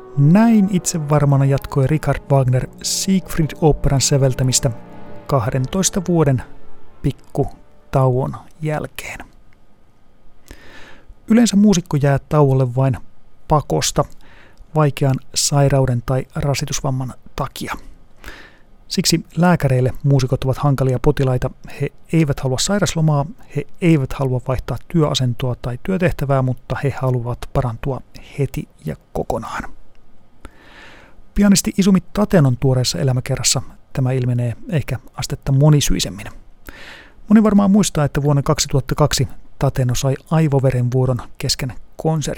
Näin itsevarmana jatkoi Richard Wagner Siegfried-oopperan säveltämistä 12 vuoden pikkutauon jälkeen. Yleensä muusikko jää tauolle vain pakosta, vaikean sairauden tai rasitusvamman takia. Siksi lääkäreille muusikot ovat hankalia potilaita. He eivät halua sairaslomaa, he eivät halua vaihtaa työasentoa tai työtehtävää, mutta he haluavat parantua heti ja kokonaan. Pianisti Izumi Tatenon tuoreessa elämäkerrassa tämä ilmenee ehkä astetta monisyisemmin. Moni varmaan muistaa, että vuonna 2002 Tateno sai aivoverenvuodon kesken konsertin.